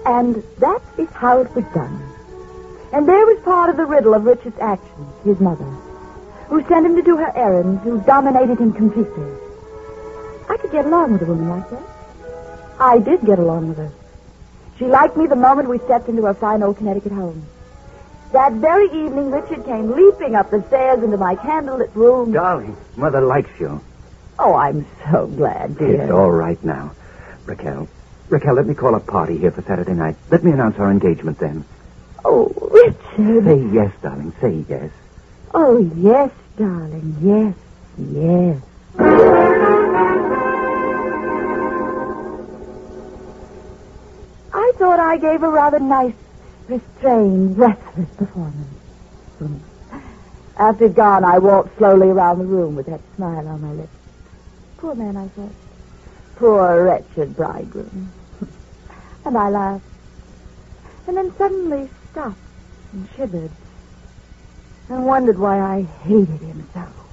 And that is how it begun. And there was part of the riddle of Richard's actions, his mother, who sent him to do her errands, who dominated him completely. I could get along with a woman like that. I did get along with her. She liked me the moment we stepped into her fine old Connecticut home. That very evening, Richard came leaping up the stairs into my candlelit room. Darling, Mother likes you. Oh, I'm so glad, dear. It's all right now. Raquel, let me call a party here for Saturday night. Let me announce our engagement then. Oh, Richard. Say yes, darling. Say yes. Oh, yes, darling. Yes, yes. I thought I gave a rather nice, restrained, breathless performance. After he'd gone, I walked slowly around the room with that smile on my lips. Poor man, I thought. Poor, wretched bridegroom. And I laughed. And then suddenly stopped and shivered and wondered why I hated him so.